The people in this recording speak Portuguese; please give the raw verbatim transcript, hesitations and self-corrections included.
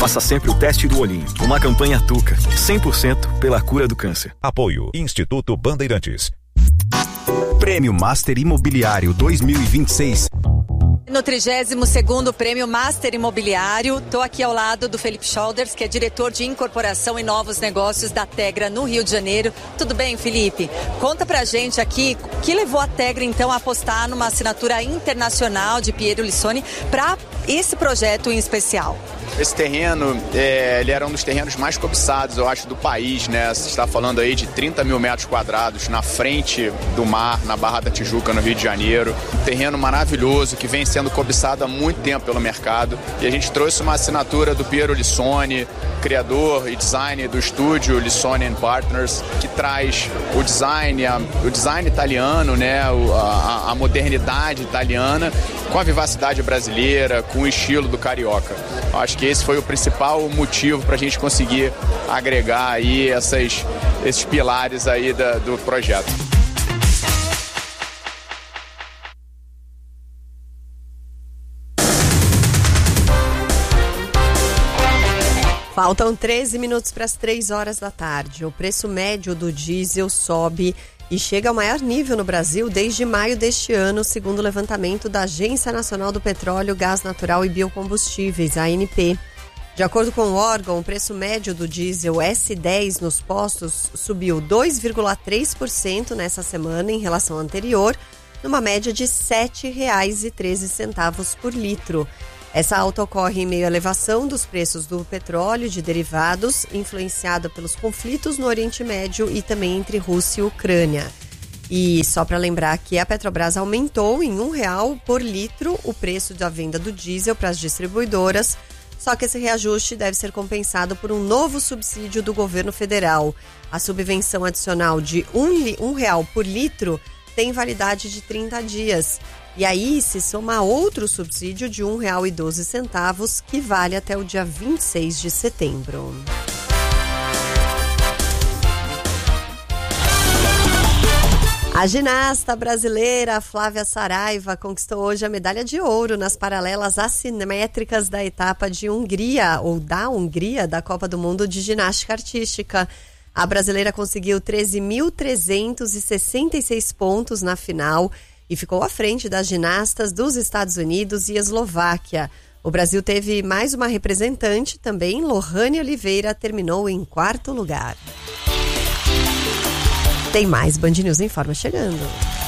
Faça sempre o teste do olhinho. Uma campanha Tuca, cem por cento pela cura do câncer. Apoio Instituto Bandeirantes. Prêmio Master Imobiliário dois mil e vinte e seis. No trigésimo segundo Prêmio Master Imobiliário, estou aqui ao lado do Felipe Scholders, que é diretor de incorporação e novos negócios da Tegra no Rio de Janeiro. Tudo bem, Felipe? Conta pra gente aqui o que levou a Tegra então a apostar numa assinatura internacional de Piero Lissoni para esse projeto em especial. Esse terreno, é, ele era um dos terrenos mais cobiçados, eu acho, do país, né? Você está falando aí de trinta mil metros quadrados na frente do mar, na Barra da Tijuca, no Rio de Janeiro. Um terreno maravilhoso que vem sendo cobiçado há muito tempo pelo mercado. E a gente trouxe uma assinatura do Piero Lissoni, criador e designer do estúdio Lissoni and Partners, que traz o design, a, o design italiano, né? a, a modernidade italiana com a vivacidade brasileira, com o estilo do carioca. Acho que esse foi o principal motivo para a gente conseguir agregar aí essas, esses pilares aí da, do projeto. Faltam treze minutos para as três horas da tarde. O preço médio do diesel sobe e chega ao maior nível no Brasil desde maio deste ano, segundo o levantamento da Agência Nacional do Petróleo, Gás Natural e Biocombustíveis, A N P. De acordo com o órgão, o preço médio do diesel S dez nos postos subiu dois vírgula três por cento nessa semana em relação à anterior, numa média de sete reais e treze centavos por litro. Essa alta ocorre em meio à elevação dos preços do petróleo e de derivados, influenciada pelos conflitos no Oriente Médio e também entre Rússia e Ucrânia. E só para lembrar que a Petrobras aumentou em um real por litro o preço da venda do diesel para as distribuidoras, só que esse reajuste deve ser compensado por um novo subsídio do governo federal. A subvenção adicional de um real por litro tem validade de trinta dias. E aí se soma outro subsídio de um real e doze centavos, que vale até o dia vinte e seis de setembro. A ginasta brasileira Flávia Saraiva conquistou hoje a medalha de ouro nas paralelas assimétricas da etapa de Hungria, ou da Hungria, da Copa do Mundo de Ginástica Artística. A brasileira conseguiu treze mil trezentos e sessenta e seis pontos na final e ficou à frente das ginastas dos Estados Unidos e Eslováquia. O Brasil teve mais uma representante também, Lohane Oliveira, terminou em quarto lugar. Tem mais Band News Informa chegando.